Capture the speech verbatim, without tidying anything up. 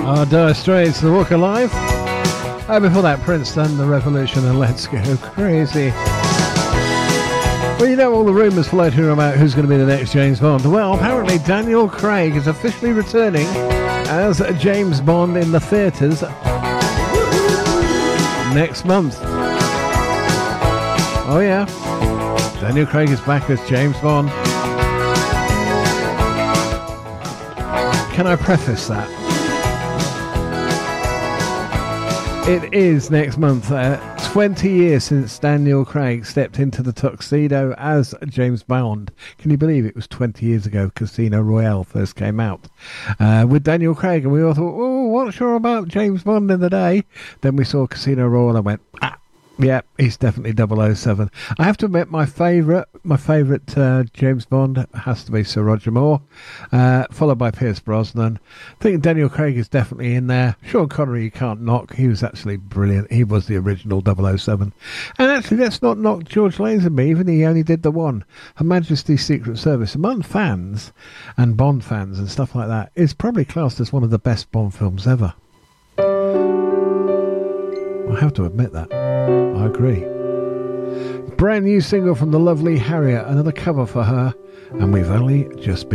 Oh, Dire Straits, The Walk Alive. Oh, before that, Princeton, The Revolution, and Let's Go Crazy. Well, you know all the rumours floating about who's going to be the next James Bond. Well, apparently Daniel Craig is officially returning as James Bond in the theatres next month. Oh yeah, Daniel Craig is back as James Bond. Can I preface that? It is next month, uh, twenty years since Daniel Craig stepped into the tuxedo as James Bond. Can you believe it was twenty years ago Casino Royale first came out uh, with Daniel Craig, and we all thought, oh, what's sure about James Bond in the day? Then we saw Casino Royale and went, ah, yeah, he's definitely double oh seven. I have to admit, my favourite my favourite uh, James Bond has to be Sir Roger Moore, uh, followed by Pierce Brosnan. I think Daniel Craig is definitely in there. Sean Connery you can't knock. He was actually brilliant. He was the original double oh seven. And actually, let's not knock George Lazenby, even he only did the one. Her Majesty's Secret Service, among fans and Bond fans and stuff like that, is probably classed as one of the best Bond films ever. I have to admit that. I agree. Brand new single from the lovely Harriet, another cover for her, and we've only just been